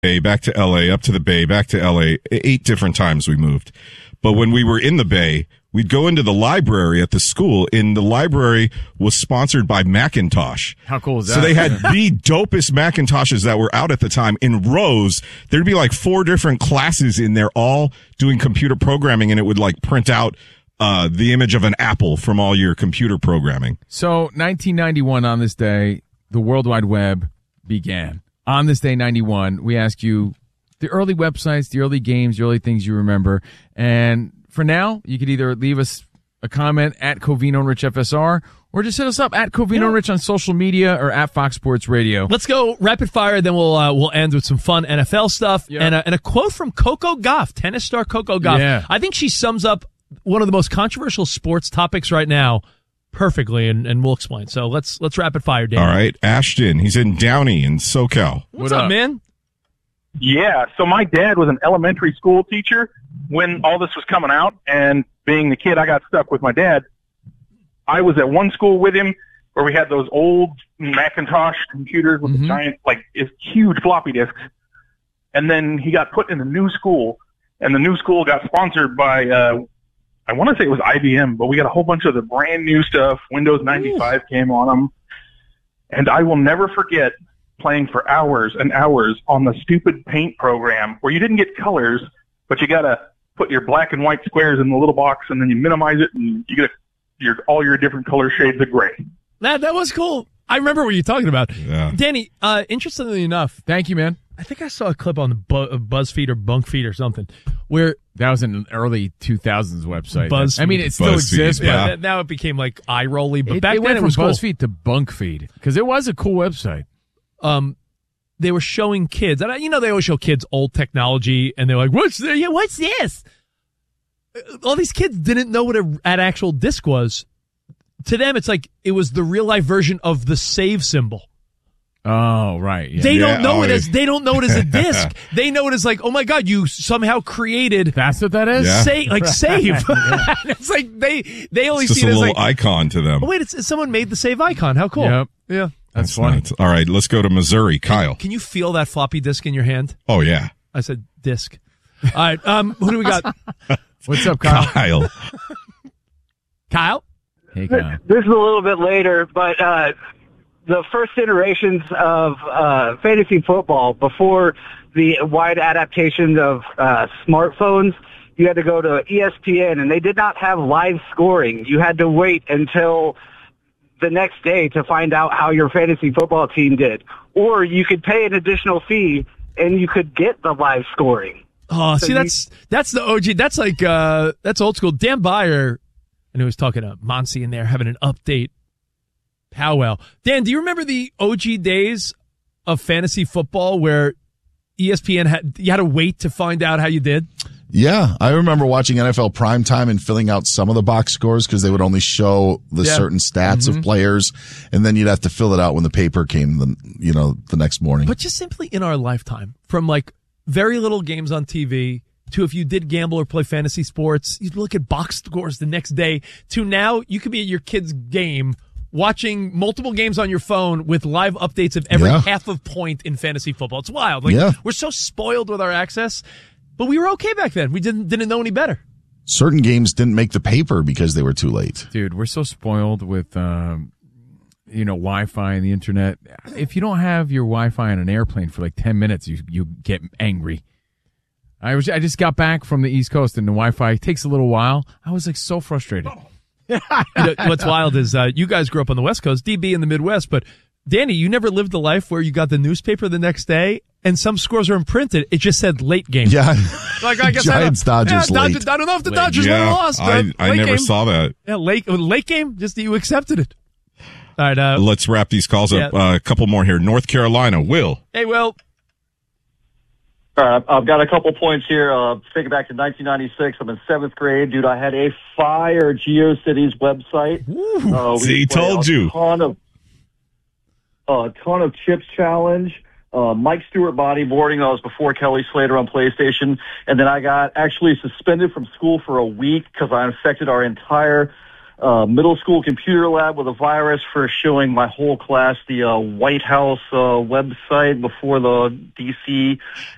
Bay, back to LA, up to the Bay, back to LA. 8 different times we moved. But when we were in the Bay, we'd go into the library at the school, and the library was sponsored by Macintosh. How cool is that? So they had the dopest Macintoshes that were out at the time in rows. There'd be like 4 different classes in there, all doing computer programming, and it would like print out the image of an apple from all your computer programming. So 1991, on this day, the World Wide Web began. On this day, 91, we ask you the early websites, the early games, the early things you remember. And for now, you could either leave us a comment at Covino and Rich FSR, or just hit us up at Covino and Rich on social media or at Fox Sports Radio. Let's go rapid fire, then we'll end with some fun NFL stuff. Yeah. And a quote from Coco Gauff, tennis star Coco Gauff. Yeah. I think she sums up one of the most controversial sports topics right now perfectly, and we'll explain. So let's rapid fire, Dan. All right, Ashton, he's in Downey in SoCal. What's up, man? Yeah, so my dad was an elementary school teacher when all this was coming out, and being the kid I got stuck with my dad, I was at one school with him where we had those old Macintosh computers with the giant, huge floppy disks, and then he got put in a new school, and the new school got sponsored by I want to say it was IBM, but we got a whole bunch of the brand new stuff. Windows 95 came on them. And I will never forget playing for hours and hours on the stupid paint program where you didn't get colors, but you got to put your black and white squares in the little box, and then you minimize it, and you get all your different color shades of gray. That was cool. I remember what you're talking about. Yeah. Danny, interestingly enough, Thank you, man. I think I saw a clip on the BuzzFeed or BunkFeed or something where That was an early 2000s website. BuzzFeed. I mean, it still BuzzFeed, exists, yeah. but now it became like eye-rolly, but back it then went it from was cool. BuzzFeed to BunkFeed because it was a cool website. They were showing kids, and they always show kids old technology, and they're like, what's this? All these kids didn't know what an actual disc was. To them, it's like it was the real-life version of the save symbol. Oh, right. Yeah. They don't know it as a disc. They know it as like, oh my God, you somehow created That's what that is? Yeah. save. It's like they only It's just see a it as little like, icon to them. oh wait, someone made the save icon. How cool. Yep. Yeah. That's funny. nuts. All right, let's go to Missouri. Kyle. Can you feel that floppy disk in your hand? Oh, yeah. I said disc. All right. Who do we got? What's up, Kyle? Kyle. Kyle? Hey, Kyle. This is a little bit later, but the first iterations of fantasy football, before the wide adaptation of smartphones, you had to go to ESPN, and they did not have live scoring. You had to wait until the next day to find out how your fantasy football team did. Or you could pay an additional fee, and you could get the live scoring. Oh, see, that's the OG. That's like, that's old school. Dan Byer, and he was talking to Monsi in there, having an update powwow. Dan, do you remember the OG days of fantasy football where ESPN you had to wait to find out how you did? Yeah, I remember watching NFL primetime and filling out some of the box scores because they would only show the certain stats of players, and then you'd have to fill it out when the paper came the next morning. But just simply in our lifetime, from like very little games on TV to if you did gamble or play fantasy sports, you'd look at box scores the next day, to now you could be at your kid's game watching multiple games on your phone with live updates of every half of point in fantasy football. It's wild. We're so spoiled with our access, but we were okay back then. We didn't know any better. Certain games didn't make the paper because they were too late. Dude, we're so spoiled with, Wi-Fi and the internet. If you don't have your Wi-Fi on an airplane for like 10 minutes, you get angry. I just got back from the East Coast and the Wi-Fi takes a little while. I was like so frustrated. What's wild is you guys grew up on the West Coast, DB in the Midwest, but Danny, you never lived a life where you got the newspaper the next day and some scores are imprinted. It just said late game. Yeah. Like, I guess Giants, Dodgers, late. I don't know if the Dodgers would have lost. I never game. saw that. Yeah, late game, just you accepted it. All right. Let's wrap these calls up. A couple more here. North Carolina. Will. Hey, Will. All right, I've got a couple points here. Take it back to 1996. I'm in 7th grade. Dude, I had a fire GeoCities website. See, told you. A ton of Chips Challenge, Mike Stewart bodyboarding. That was before Kelly Slater on PlayStation. And then I got actually suspended from school for a week because I infected our entire middle school computer lab with a virus for showing my whole class the White House website before the D.C.